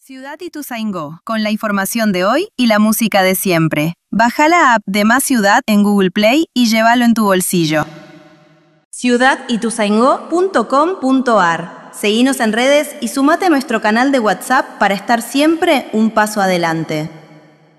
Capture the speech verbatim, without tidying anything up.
Ciudad Ituzaingó, con la información de hoy y la música de siempre. Baja la app de Más Ciudad en Google Play y llévalo en tu bolsillo. ciudad ituzaingó punto com punto ar. Seguinos en redes y sumate a nuestro canal de WhatsApp para estar siempre un paso adelante.